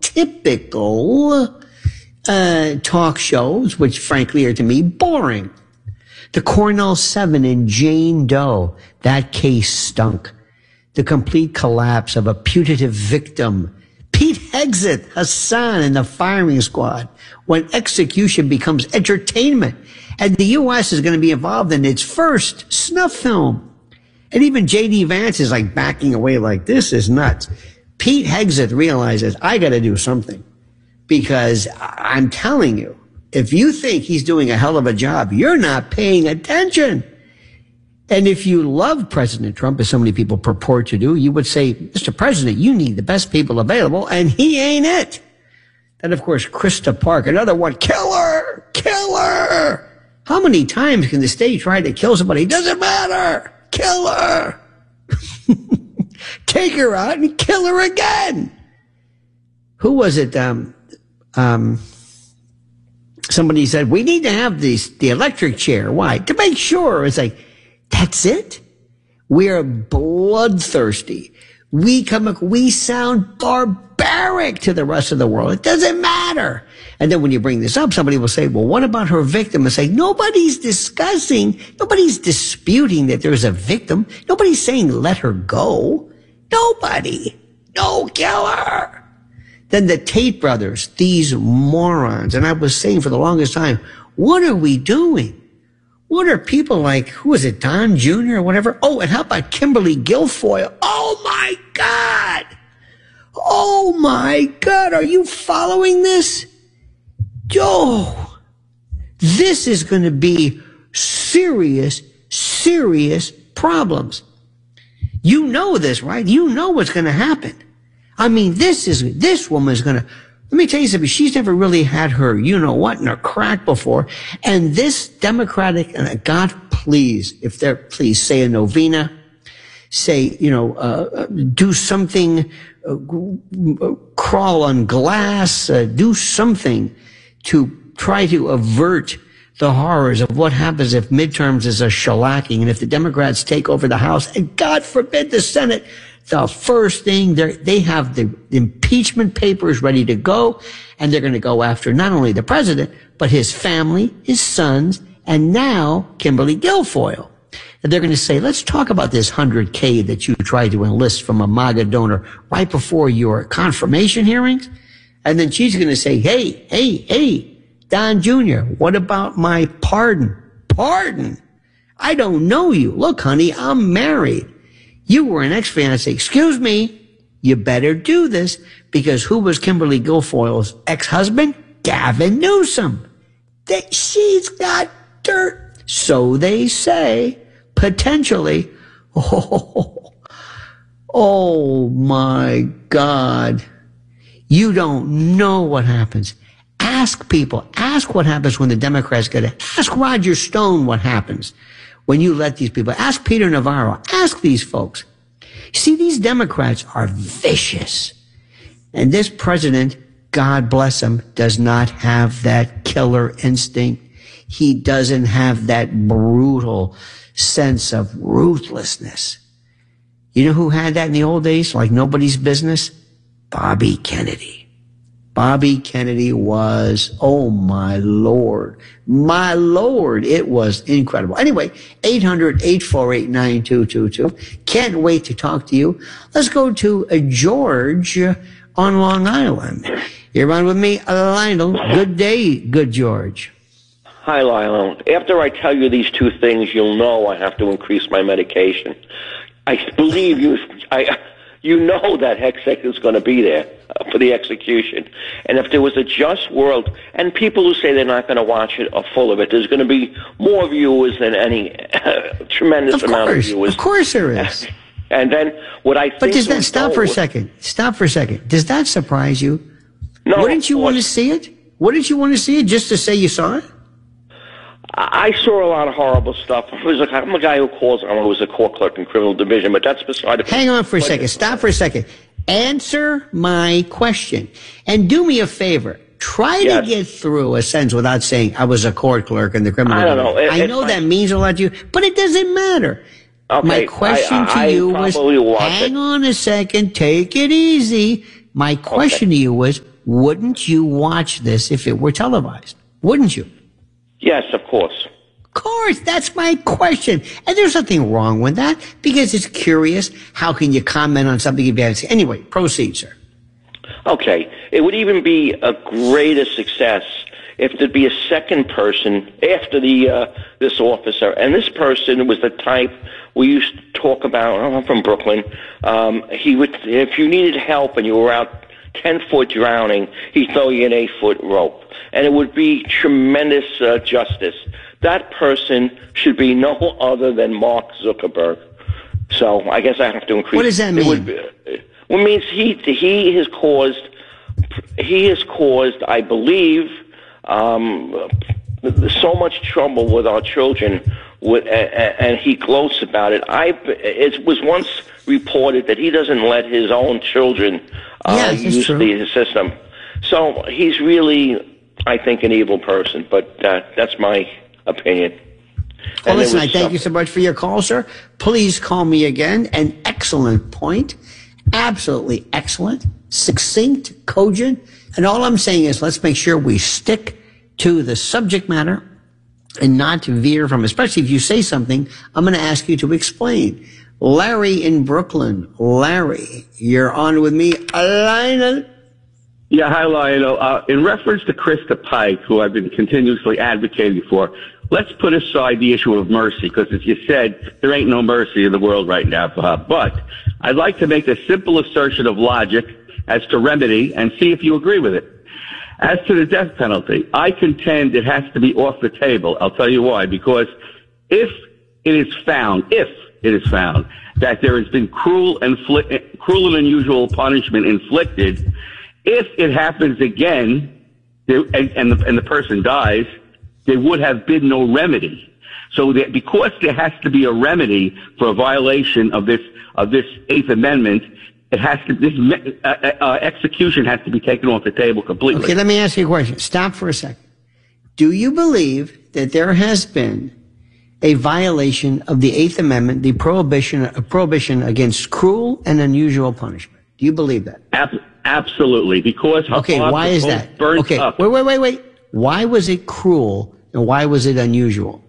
typical talk shows, which frankly are to me boring. The Cornell 7 and Jane Doe, that case stunk. The complete collapse of a putative victim. Pete Hegseth, Hassan, and the firing squad, when execution becomes entertainment. And the U.S. is going to be involved in its first snuff film. And even J.D. Vance is like backing away like, this is nuts. Pete Hegseth realizes, I got to do something. Because I'm telling you, if you think he's doing a hell of a job, you're not paying attention. And if you love President Trump, as so many people purport to do, you would say, Mr. President, you need the best people available, and he ain't it. Then, of course, Krista Park, another one, killer. How many times can the state try to kill somebody? Doesn't matter. Kill her. Take her out and kill her again. Who was it? Somebody said, we need to have the electric chair. Why? To make sure. It's like, that's it? We're bloodthirsty. We sound barbaric to the rest of the world. It doesn't matter. And then when you bring this up, somebody will say, well, what about her victim? And say, nobody's disputing that there's a victim. Nobody's saying let her go. Nobody. No, kill her. Then the Tate brothers, these morons. And I was saying for the longest time, what are we doing? What are people like, who is it, Don Jr. or whatever? Oh, and how about Kimberly Guilfoyle? Oh my God! Oh my God, are you following this? Oh, this is going to be serious problems. You know this, right? You know what's going to happen. I mean, this woman is going to, let me tell you something. She's never really had her, you know what, in her crack before. And this Democratic, and God, please, please say a novena, say, do something, crawl on glass, do something to try to avert the horrors of what happens if midterms is a shellacking and if the Democrats take over the House and God forbid the Senate. The first thing, they have the impeachment papers ready to go, and they're going to go after not only the president, but his family, his sons, and now Kimberly Guilfoyle. And they're going to say, let's talk about this $100K that you tried to enlist from a MAGA donor right before your confirmation hearings. And then she's going to say, hey, Don Jr., what about my pardon? Pardon? I don't know you. Look, honey, I'm married. You were an ex-fiancé. Excuse me, you better do this, because who was Kimberly Guilfoyle's ex-husband? Gavin Newsom. She's got dirt. So they say, potentially. Oh my God. You don't know what happens. Ask people. Ask what happens when the Democrats get it. Ask Roger Stone what happens when you let these people. Ask Peter Navarro. Ask these folks. See, these Democrats are vicious. And this president, God bless him, does not have that killer instinct. He doesn't have that brutal sense of ruthlessness. You know who had that in the old days, like nobody's business? Bobby Kennedy. Bobby Kennedy was, oh my Lord, it was incredible. Anyway, 800-848-9222. Can't wait to talk to you. Let's go to George on Long Island. You're on with me, Lionel. Good day, good George. Hi, Lionel. After I tell you these two things, you'll know I have to increase my medication. I believe you. You know that Hegseth is going to be there for the execution. And if there was a just world, and people who say they're not going to watch it are full of it, there's going to be more viewers than any tremendous amount of viewers. Of course there is. And then what I think... But does that... Stop for a second. Does that surprise you? No. Wouldn't you want to see it? Wouldn't you want to see it just to say you saw it? I saw a lot of horrible stuff. I'm a guy who calls, I was a court clerk in criminal division, but that's beside the point. Hang on for a second. Stop for a second. Answer my question. And do me a favor. Try to get through a sentence without saying, I was a court clerk in the criminal division. I don't know. I know that means a lot to you, but it doesn't matter. Okay, my question to you was, hang on a second, take it easy. My question to you is, wouldn't you watch this if it were televised? Wouldn't you? Yes, of course. Of course, that's my question. And there's nothing wrong with that because it's curious. How can you comment on something if you haven't seen? Anyway, proceed, sir. Okay. It would even be a greater success if there'd be a second person after this officer. And this person was the type we used to talk about. I'm from Brooklyn. He would, if you needed help and you were out 10-foot drowning, he'd throw you an 8-foot rope. And it would be tremendous justice. That person should be no other than Mark Zuckerberg. So I guess I have to increase. What does that mean? It means he has caused, I believe, so much trouble with our children, and he gloats about it. It was once reported that he doesn't let his own children use the system. So he's really, I think, an evil person, but that's my opinion. Well, listen, I thank you so much for your call, sir. Please call me again. An excellent point. Absolutely excellent. Succinct, cogent. And all I'm saying is let's make sure we stick to the subject matter and not veer from, especially if you say something, I'm going to ask you to explain. Larry in Brooklyn. Larry, you're on with me. Lionel. Yeah, hi, Lionel. In reference to Krista Pike, who I've been continuously advocating for, let's put aside the issue of mercy, because as you said, there ain't no mercy in the world right now for her. But I'd like to make a simple assertion of logic as to remedy and see if you agree with it. As to the death penalty, I contend it has to be off the table. I'll tell you why. Because if it is found that there has been cruel and unusual punishment inflicted, if it happens again, and the person dies, there would have been no remedy. So that because there has to be a remedy for a violation of this Eighth Amendment, it has to execution has to be taken off the table completely. Okay, let me ask you a question. Stop for a second. Do you believe that there has been a violation of the Eighth Amendment, the prohibition against cruel and unusual punishment? Do you believe that? Absolutely, because why is that? Up. Wait. Why was it cruel and why was it unusual?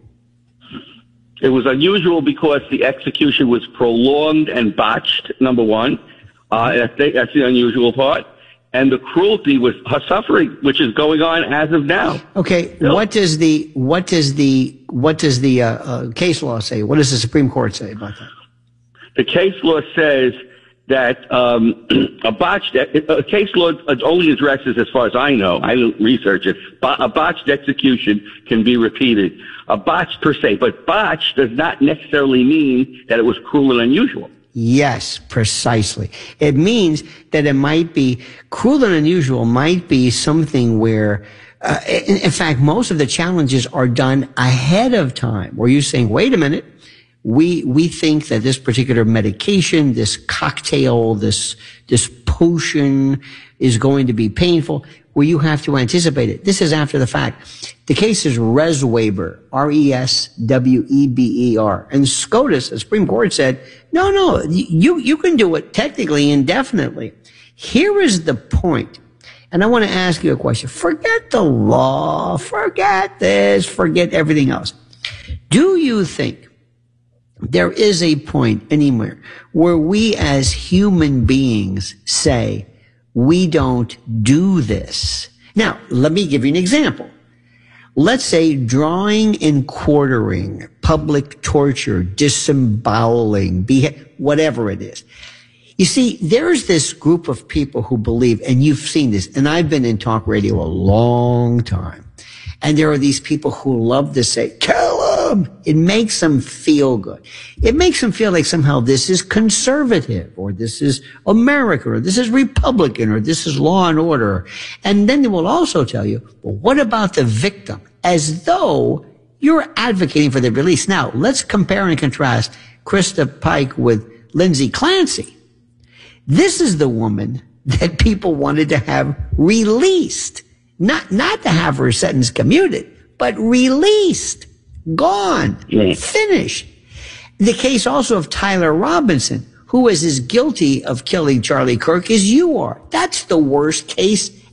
It was unusual because the execution was prolonged and botched, number one. That's the unusual part. And the cruelty was her suffering, which is going on as of now. Okay, what does the case law say? What does the Supreme Court say about that? The case law says that a case law only addresses, as far as I know, I don't research it, a botched execution can be repeated. A botched per se, but botched does not necessarily mean that it was cruel and unusual. Yes, precisely. It means that it might be cruel and unusual, might be something where, in fact, most of the challenges are done ahead of time, where you're saying, wait a minute, we think that this particular medication, this cocktail, this potion is going to be painful, where you have to anticipate it. This is after the fact. The case is Resweber, Resweber. And SCOTUS, the Supreme Court said, no, you can do it technically indefinitely. Here is the point. And I want to ask you a question. Forget the law, forget this, forget everything else. Do you think there is a point anywhere where we as human beings say, we don't do this? Now, let me give you an example. Let's say drawing and quartering, public torture, disemboweling, whatever it is. You see, there's this group of people who believe, and you've seen this, and I've been in talk radio a long time, and there are these people who love to say, kill them. It makes them feel good. It makes them feel like somehow this is conservative, or this is America, or this is Republican, or this is law and order. And then they will also tell you, well, what about the victim? As though you're advocating for their release. Now, let's compare and contrast Krista Pike with Lindsay Clancy. This is the woman that people wanted to have released. Not to have her sentence commuted, but released, gone, finished. The case also of Tyler Robinson, who is as guilty of killing Charlie Kirk as you are. That's the worst case